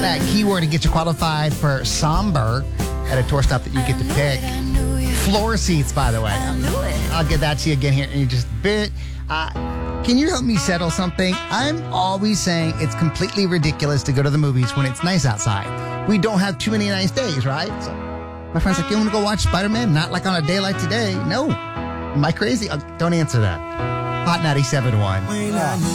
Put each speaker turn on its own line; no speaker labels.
that keyword to get you qualified for somber at a tour stop that you get to pick. Floor seats, by the way. I'll get that to you again here in just a bit. Can you help me settle something? I'm always saying it's completely ridiculous to go to the movies when it's nice outside. We don't have too many nice days, right? So my friend's like, you want to go watch Spider-Man? Not like on a day like today. No. Am I crazy? Don't answer that. Hot 97.1.